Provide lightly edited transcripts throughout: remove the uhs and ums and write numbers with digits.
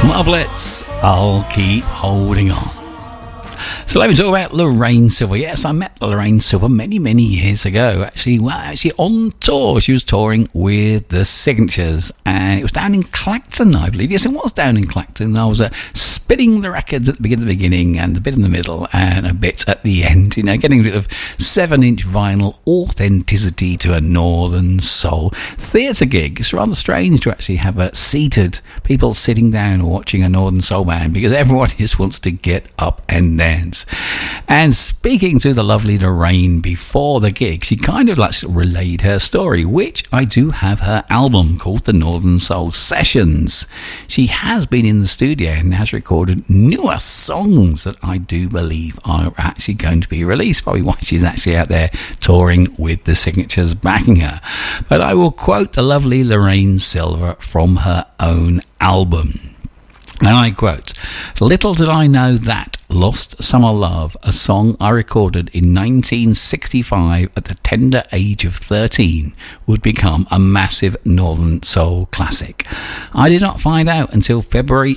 Marvelettes, I'll keep holding on. So let me talk about Lorraine Silver. Yes, I met Lorraine Silver many, many years ago. Actually on tour. She was touring with the Signatures, and it was down in Clacton, I believe. Yes, it was down in Clacton. I was spinning the records at the beginning and a bit in the middle and a bit at the end. You know, getting a bit of 7-inch vinyl authenticity to a Northern Soul theatre gig. It's rather strange to actually have seated people sitting down watching a Northern Soul band, because everyone just wants to get up and dance. And speaking to the lovely Lorraine before the gig, she kind of relayed her story, which I do have her album called The Northern Soul Sessions. She has been in the studio and has recorded newer songs that I do believe are actually going to be released, probably why she's actually out there touring with the Signatures backing her. But I will quote the lovely Lorraine Silver from her own album. And I quote, "Little did I know that Lost Summer Love, a song I recorded in 1965 at the tender age of 13, would become a massive Northern Soul classic. I did not find out until February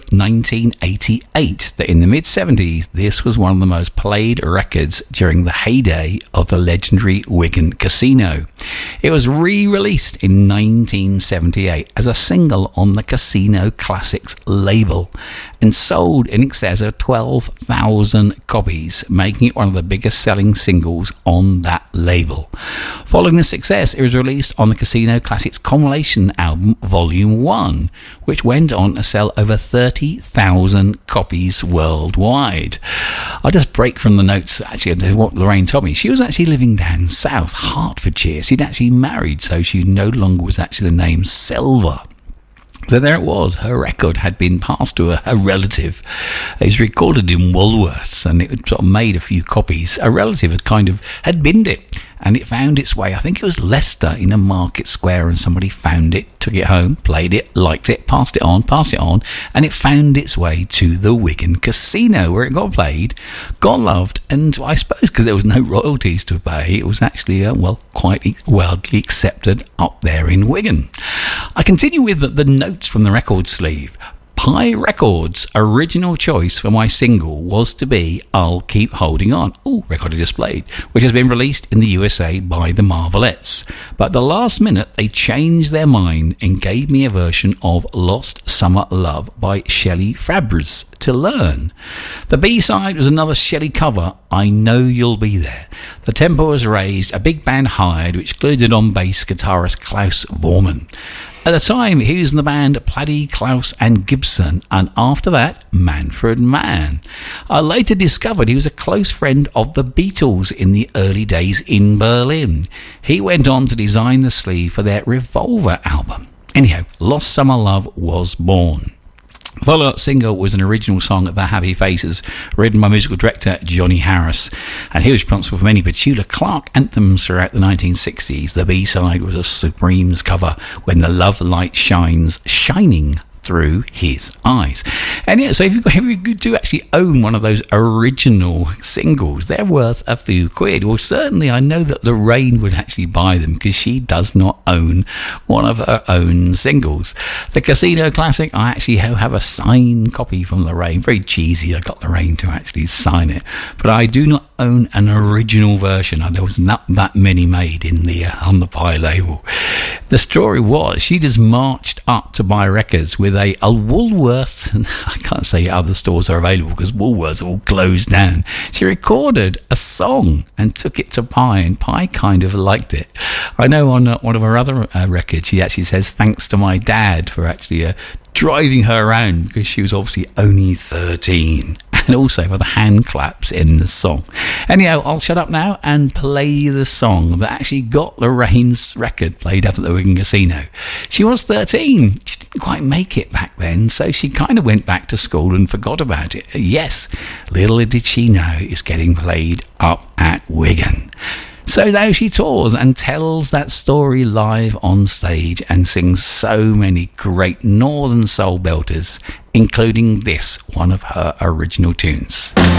1988 that in the mid-70s this was one of the most played records during the heyday of the legendary Wigan Casino. It was re-released in 1978 as a single on the Casino Classics label and sold in excess of 12,000 copies, making it one of the biggest selling singles on that label. Following the success, it was released on the Casino Classics compilation album Volume 1, which went on to sell over 30,000 copies worldwide." I'll just break from the notes actually of what Lorraine told me. She was actually living down south, Hertfordshire. She'd actually married, so she no longer was actually the name Silver. So there it was, her record had been passed to a relative. It was recorded in Woolworths and it sort of made a few copies. A relative had binned it and it found its way, I think it was Leicester in a market square, and somebody found it, took it home, played it, liked it, passed it on, and it found its way to the Wigan Casino where it got played, got loved, and I suppose because there was no royalties to pay, it was actually, quite widely accepted up there in Wigan. I continue with the notes from the record sleeve. Pye Records' original choice for my single was to be I'll Keep Holding On, recorded displayed, which has been released in the USA by the Marvelettes. But at the last minute, they changed their mind and gave me a version of Lost Summer Love by Shelley Fabares to learn. The B-side was another Shelley cover, I Know You'll Be There. The tempo was raised, a big band hired, which included on bass guitarist Klaus Vormann. At the time, he was in the band Paddy, Klaus and Gibson, and after that, Manfred Mann. I later discovered he was a close friend of the Beatles in the early days in Berlin. He went on to design the sleeve for their Revolver album. Anyhow, Lost Summer Love was born. The follow-up single was an original song of The Happy Faces, written by musical director Johnny Harris, and he was responsible for many Petula Clark anthems throughout the 1960s. The B-side was a Supremes cover, When the Love Light Shines, Shining Through His Eyes. And yeah, so if you do actually own one of those original singles, they're worth a few quid. Well, certainly I know that Lorraine would actually buy them because she does not own one of her own singles. The Casino Classic, I actually have a signed copy from Lorraine. Very cheesy, I got Lorraine to actually sign it. But I do not own an original version. There was not that many made on the Pye label. The story was she just marched up to buy records with a Woolworths, and I can't say other stores are available because Woolworths are all closed down. She recorded a song and took it to Pye, and Pye kind of liked it. I know on one of her other records, she actually says thanks to my dad for actually driving her around because she was obviously only 13. And also for the hand claps in the song. Anyhow, I'll shut up now and play the song that actually got Lorraine's record played up at the Wigan Casino. She was 13. She didn't quite make it back then, so she kind of went back to school and forgot about it. Yes, little did she know it's getting played up at Wigan. So now she tours and tells that story live on stage and sings so many great Northern Soul belters, including this, one of her original tunes.